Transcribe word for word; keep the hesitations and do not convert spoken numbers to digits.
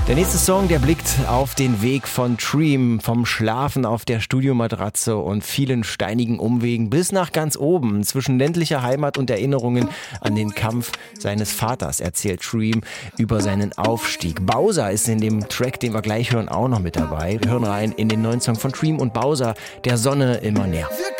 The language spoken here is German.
Der nächste Song, der blickt auf den Weg von Treem, vom Schlafen auf der Studiomatratze und vielen steinigen Umwegen bis nach ganz oben. Zwischen ländlicher Heimat und Erinnerungen an den Kampf seines Vaters erzählt Treem über seinen Aufstieg. Bowser ist in dem Track, den wir gleich hören, auch noch mit dabei. Wir hören rein in den neuen Song von Treem und Bowser, der Sonne immer näher.